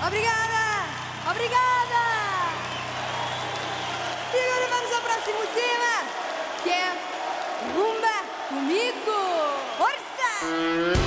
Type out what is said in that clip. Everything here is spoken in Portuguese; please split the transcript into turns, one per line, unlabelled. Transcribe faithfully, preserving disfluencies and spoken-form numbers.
Obrigada! Obrigada! E agora vamos ao próximo tema, que é Rumba Comigo! Força!